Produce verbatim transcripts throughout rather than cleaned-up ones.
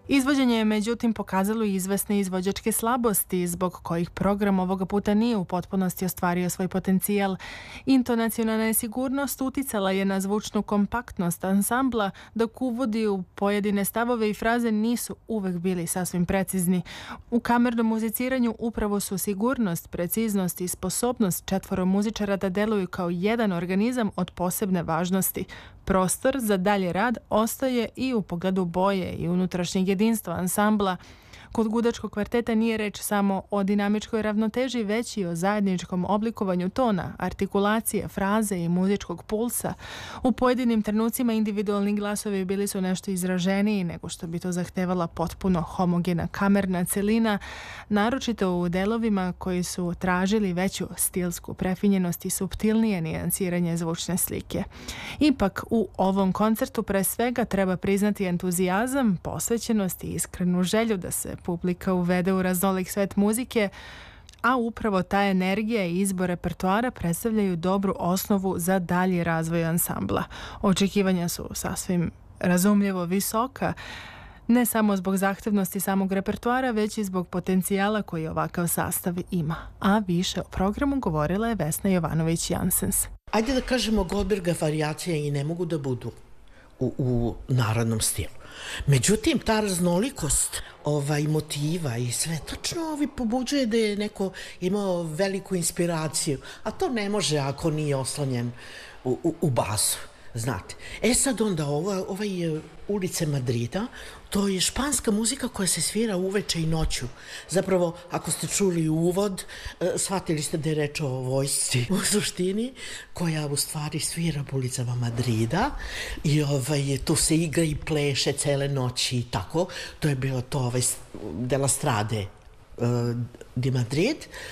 Izvođenje je međutim pokazalo izvesne izvođačke slabosti zbog kojih program ovoga puta nije u potpunosti ostvario svoj potencijal. Intonacionalna nesigurnost uticala je na zvučnu kompaktnost ansambla, dok uvodi u pojedine stavove i fraze nisu uvek bili sasvim precizni. U kamernom muziciranju upravo su sigurnost, preciznost i sposobnost četvoro muzičara da deluju kao jedan organizam od posebne važnosti. Prostor za dalje rad ostaje i u pogledu boje i unutrašnjeg jedinstva ansambla. Kod gudačkog kvarteta nije reč samo o dinamičkoj ravnoteži, već i o zajedničkom oblikovanju tona, artikulacije, fraze i muzičkog pulsa. U pojedinim trenucima individualni glasovi bili su nešto izraženiji nego što bi to zahtevala potpuno homogena kamerna celina, naročito u delovima koji su tražili veću stilsku prefinjenost i suptilnije nijansiranje zvučne slike. Ipak u ovom koncertu pre svega treba priznati entuzijazam, posvećenost i iskrenu želju da se publika uvede u raznolik svet muzike, a upravo ta energija i izbor repertoara predstavljaju dobru osnovu za dalji razvoj ansambla. Očekivanja su sasvim razumljivo visoka, ne samo zbog zahtevnosti samog repertoara, već i zbog potencijala koji ovakav sastav ima. A više o programu govorila je Vesna Jovanović-Jansens. Ajde da kažemo, Goldberga varijacije i ne mogu da budu u, u narodnom stilu. Međutim, ta raznolikost ovaj, motiva i sve tačno ovi pobuđuje da je neko imao veliku inspiraciju, a to ne može ako nije oslonjen u, u, u basu, znate. E sad onda ova, ovaj ulice Madrida, to je španska muzika koja se svira uveče i noću. Zapravo, ako ste čuli uvod, shvatili ste da je reč o vojsci u suštini, koja u stvari svira po ulicama Madrida i ovaj, tu se igra i pleše cele noći i tako. To je bilo to ovaj, de la Strade uh, di Madrid.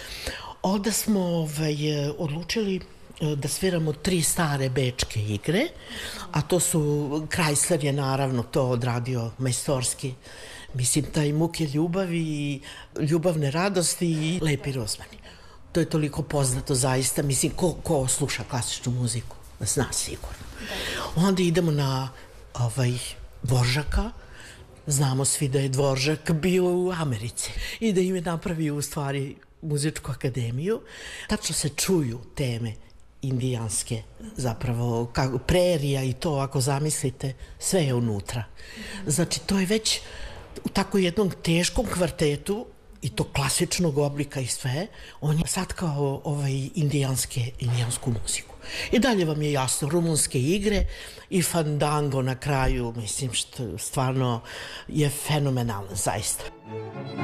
Onda smo ovaj, odlučili da sviramo tri stare bečke igre, a to su, Chrysler je naravno to odradio majstorski, mislim, taj Muke ljubavi i Ljubavne radosti i Lepi rozmani. To je toliko poznato zaista, mislim, ko, ko sluša klasičnu muziku, zna sigurno. Onda idemo na ovaj, Dvoržaka, znamo svi da je Dvoržak bio u Americi i da im je napravio u stvari muzičku akademiju. Tačno se čuju teme indijanske, zapravo kako, prerija i to, ako zamislite, sve je unutra. Znači, to je već u tako jednom teškom kvartetu i to klasičnog oblika i sve, on je sad kao ovaj indijanske, indijansku muziku. I dalje vam je jasno, rumunske igre i fandango na kraju, mislim, što stvarno je fenomenalno, zaista.